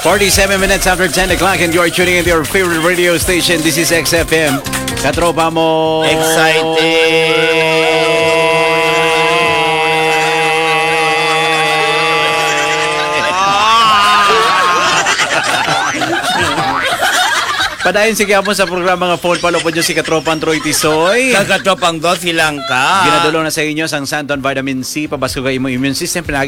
47 minutes after 10 o'clock and you're tuning into your favorite radio station. This is XFM. Katropa mo. Padayon si Kiapon sa programa nga phone palo po nyo si Katropang Troy Tisoy. Katropang Dosi lang ka. Ginadulong na sa inyo sang Santon Vitamin C. Pabasko ka imo immune system.